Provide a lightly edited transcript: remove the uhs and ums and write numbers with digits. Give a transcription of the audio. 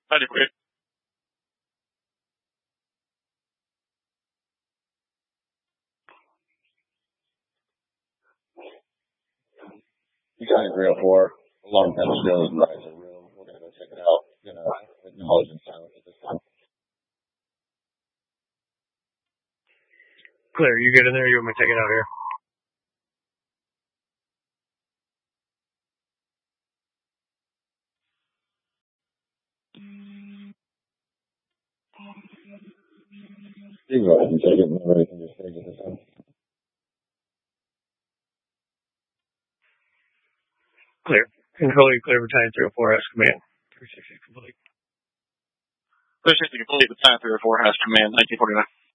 Adequate. You got 304. Alarm kind of shows the rise of room. We're gonna go check it out. Gonna acknowledge in silence at this time. Clear. You get in there. You want me to take it out here? You can go ahead and take it and everybody can just take it this time. Clear. Control, you clear battalion 304 has command. 360 complete. 360 complete, battalion 304 has command, 1949.